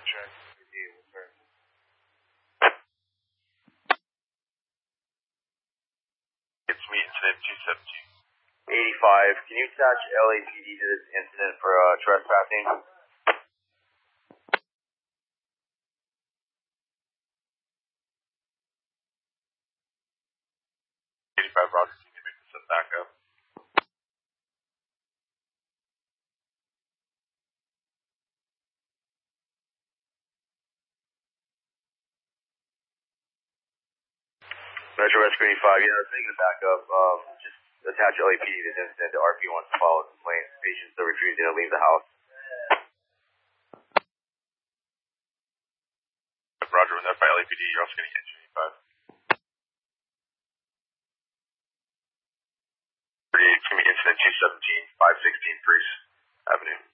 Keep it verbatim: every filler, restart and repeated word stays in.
check. It's me, incident two seventeen. eighty-five, can you attach L A P D to this incident for uh, trespassing? eighty-five, Roger, can you make this a backup? Metro Rescue eighty-five, yeah, let's make it a backup. Um, just attach L A P D to this incident. The R P wants to file a complaint. Patients are refusing to leave the house. Roger, when that's by L A P D, you're also getting engine eighty-five. thirty-eight, it's going to be incident two seventeen, five sixteen Priest Avenue.